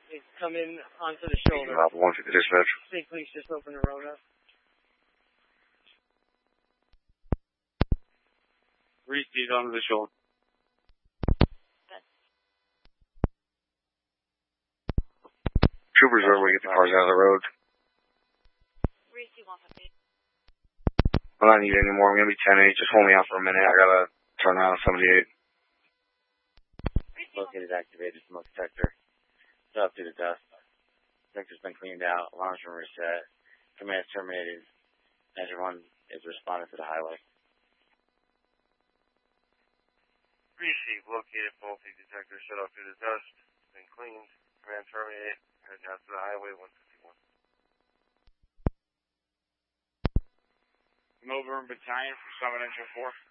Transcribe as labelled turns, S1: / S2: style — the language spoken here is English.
S1: It's coming onto the shoulder.
S2: Rob 150 dispatch.
S1: State police just opened the road up.
S2: Reese's onto the shoulder. Troopers, where we get the cars out of the road.
S3: Reese 150.
S2: I'm not needed anymore. I'm going to be 10-8. Just hold me out for a minute. I got to turn around at 78.
S4: Located activated smoke detector. Still up to the dust. Detector's been cleaned out. Alarms been reset. Command terminated. Engine 1 is responding to the highway.
S5: Receive located faulty detector shut off to the dust. Been cleaned. Command terminated. Heading out to the highway 151.
S2: Milburn Battalion for Summit Engine 4.